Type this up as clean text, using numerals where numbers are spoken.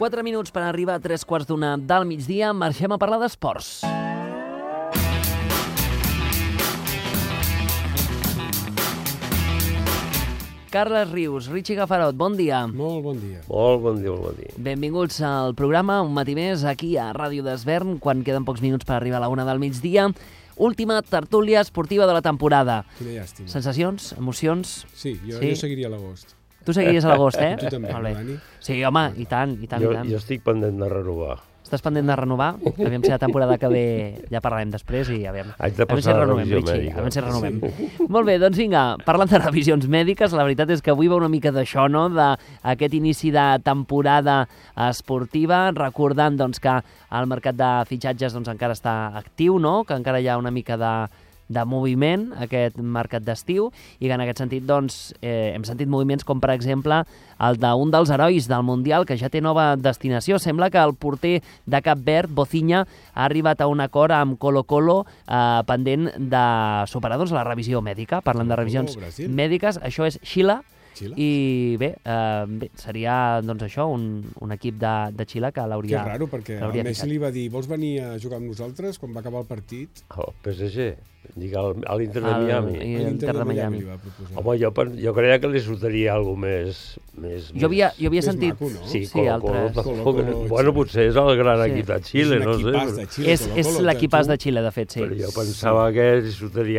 4 minuts per arribar a 3:15 del migdia. Marxem a parlar d'esports. Carles Rius, Richie Gafarot, bon dia. Molt bon dia. Molt bon dia, molt bon dia. Benvinguts al programa, un matí més, aquí a Ràdio d'Esvern, quan queden pocs minuts per arribar a la 1 del migdia. Última tertúlia esportiva de la temporada. Quina llàstima. Sensacions, emocions? Sí, jo seguiria a l'agost. Tu seguiries a l'agost, eh? Tu també, Molt bé. Dani? Sí, home, i tant, i tant, i tant. Jo estic pendent de renovar. Estàs pendent de renovar? Aviam si la temporada que ve ja parlarem després i aviam. Haig de Aviam si passar la renovem, revisió Richie, mèdica. aviam si renovem. Molt bé, doncs vinga, parlant de revisions mèdiques, la veritat és que avui va una mica d'això, no?, d'aquest inici de temporada esportiva, recordant doncs, que el mercat de fitxatges doncs, encara està actiu, no?, que encara hi ha una mica de moviment, aquest mercat d'estiu, i que en aquest sentit doncs, hem sentit moviments com, per exemple, el d'un dels herois del Mundial, que ja té nova destinació. Sembla que el porter de Cap Verd, Bocinha, ha arribat a un acord amb Colo-Colo pendent de superar doncs, la revisió mèdica. Parlant de revisions mèdiques, això és Xile. I bé, seria doncs això, un equip de Xile que l'hauria... Que raro, perquè el Messi li va dir vols venir a jugar amb nosaltres quan va acabar el partit? El PSG, a l'Inter de Miami. L'Inter de Miami. Home, jo creia que li sortaria alguna més... Jo havia sentit... Maco, no? Sí, Colo-Colo, bueno, potser és el gran equip de Xile, no sé. És l'equipàs de Xile, de fet, sí. Però jo pensava que li sortaria